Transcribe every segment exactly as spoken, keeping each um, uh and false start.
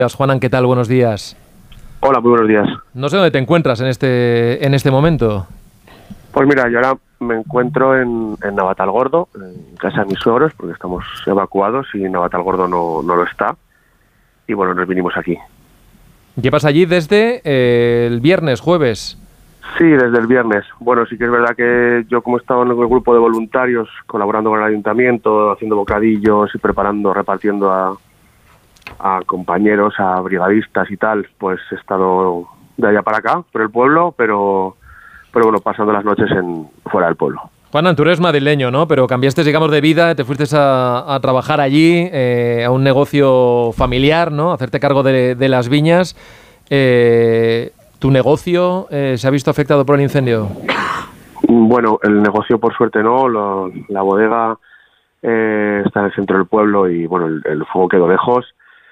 Juanan, ¿qué tal? Buenos días. Hola, muy buenos días. No sé dónde te encuentras en este en este momento. Pues mira, yo ahora me encuentro en, en Navatalgordo, en casa de mis suegros, porque estamos evacuados y Navatalgordo no, no lo está. Y bueno, nos vinimos aquí. Llevas allí desde eh, el viernes, jueves. Sí, desde el viernes. Bueno, sí que es verdad que yo, como he estado en el grupo de voluntarios, colaborando con el ayuntamiento, haciendo bocadillos y preparando, repartiendo a, a compañeros, a brigadistas y tal, pues he estado de allá para acá, por el pueblo, pero, pero bueno, pasando las noches en fuera del pueblo. Juanan, tú eres madrileño, ¿no? Pero cambiaste, digamos, de vida, te fuiste a, a trabajar allí, eh, a un negocio familiar, ¿no? A hacerte cargo de, de las viñas. Eh, ¿Tu negocio eh, se ha visto afectado por el incendio? Bueno, el negocio por suerte no, lo, la bodega eh, está en el centro del pueblo y bueno, el, el fuego quedó lejos.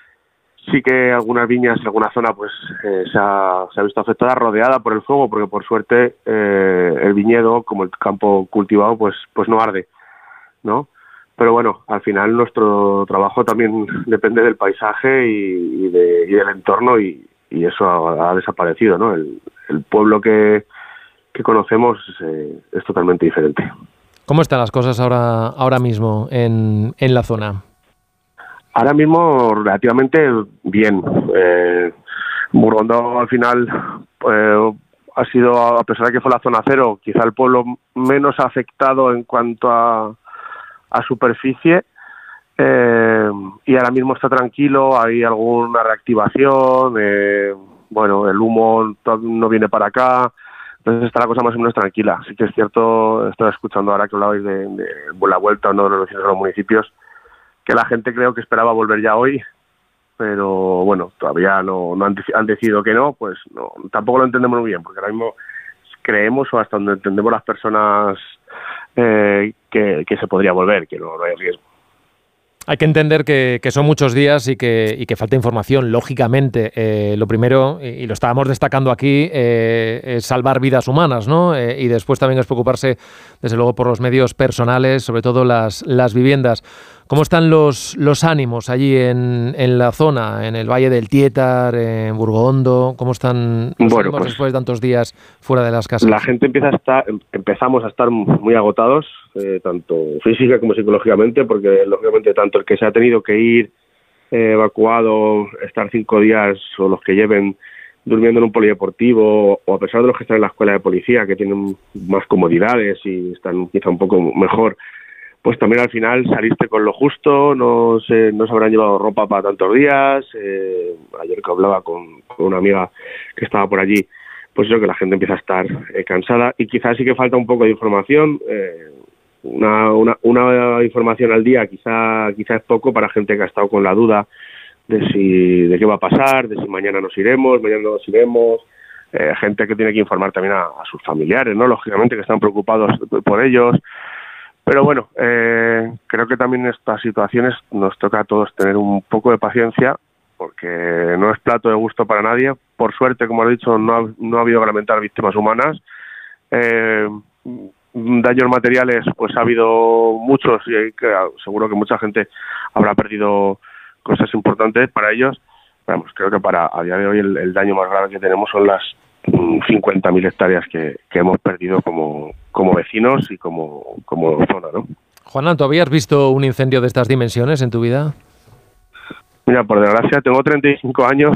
Sí que algunas viñas, alguna zona pues eh, se, ha, se ha visto afectada, rodeada por el fuego, porque por suerte eh, el viñedo, como el campo cultivado, pues pues no arde, ¿no? Pero bueno, al final nuestro trabajo también depende del paisaje y, y, de, y del entorno y, y eso ha, ha desaparecido, ¿no? El, el pueblo que, que conocemos eh, es totalmente diferente. ¿Cómo están las cosas ahora, ahora mismo en, en la zona? Ahora mismo relativamente bien. Eh, Burgondo al final eh, ha sido, a pesar de que fue la zona cero, quizá el pueblo menos afectado en cuanto a, a superficie. Eh, y ahora mismo está tranquilo, hay alguna reactivación, eh, bueno, el humo no viene para acá, entonces está la cosa más o menos tranquila. Sí que es cierto, estoy escuchando ahora que hablabais de, de la vuelta o no de los vecinos de los municipios, que la gente creo que esperaba volver ya hoy, pero bueno, todavía no, no han, han decidido que no, pues no, tampoco lo entendemos muy bien, porque ahora mismo creemos, o hasta donde entendemos las personas, eh, que, que se podría volver, que no, no hay riesgo. Hay que entender que, que son muchos días y que, y que falta información, lógicamente. Eh, lo primero, y lo estábamos destacando aquí, eh, es salvar vidas humanas, ¿no? Eh, y después también es preocuparse, desde luego, por los medios personales, sobre todo las, las viviendas. ¿Cómo están los, los ánimos allí en, en la zona, en el Valle del Tietar, en Burgondo? ¿Cómo están los bueno, ánimos pues, después de tantos días fuera de las casas? La gente empieza a estar, empezamos a estar muy agotados, eh, tanto física como psicológicamente, porque lógicamente tanto el que se ha tenido que ir eh, evacuado, estar cinco días, o los que lleven durmiendo en un polideportivo, o a pesar de los que están en la escuela de policía, que tienen más comodidades y están quizá un poco mejor, pues también al final saliste con lo justo, no se, no se habrán llevado ropa para tantos días. Eh, ayer que hablaba con, con una amiga que estaba por allí, pues eso, que la gente empieza a estar eh, cansada y quizás sí que falta un poco de información. Eh, una, una, una información al día quizá, quizá es poco para gente que ha estado con la duda de si de qué va a pasar, de si mañana nos iremos, mañana no nos iremos. Eh, gente que tiene que informar también a, a sus familiares, ¿no? Lógicamente, que están preocupados por ellos. Pero bueno, eh, creo que también en estas situaciones nos toca a todos tener un poco de paciencia, porque no es plato de gusto para nadie. Por suerte, como he dicho, no ha, no ha habido que lamentar víctimas humanas. Eh, daños materiales, pues ha habido muchos y hay que, seguro que mucha gente habrá perdido cosas importantes para ellos. Vamos, creo que para a día de hoy el, el daño más grave que tenemos son las cincuenta mil hectáreas que, que hemos perdido como, como vecinos y como, como zona, ¿no? Juanan, ¿tú habías visto un incendio de estas dimensiones en tu vida? Mira, por desgracia tengo treinta y cinco años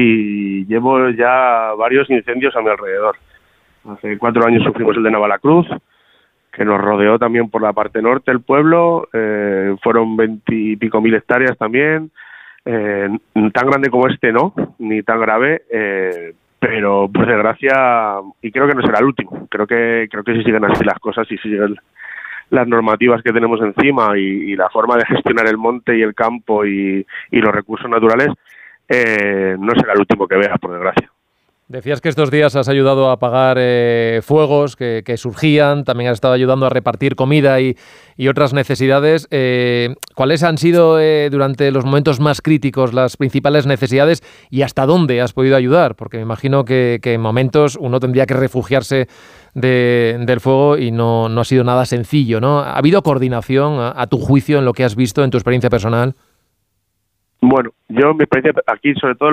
y llevo ya varios incendios a mi alrededor. Hace cuatro años sufrimos el de Navalacruz, que nos rodeó también por la parte norte del pueblo. Eh, fueron veintipico mil hectáreas también. Eh, tan grande como este no, ni tan grave, eh, pero por desgracia, y creo que no será el último. Creo que creo que si siguen así las cosas y si siguen las normativas que tenemos encima y, y la forma de gestionar el monte y el campo y, y los recursos naturales, eh, no será el último que vea, por desgracia. Decías que estos días has ayudado a apagar eh, fuegos que, que surgían, también has estado ayudando a repartir comida y, y otras necesidades. Eh, ¿Cuáles han sido eh, durante los momentos más críticos las principales necesidades y hasta dónde has podido ayudar? Porque me imagino que, que en momentos uno tendría que refugiarse de, del fuego y no, no ha sido nada sencillo, ¿no? ¿Ha habido coordinación, a, a tu juicio, en lo que has visto, en tu experiencia personal? Bueno, yo mi experiencia aquí sobre todo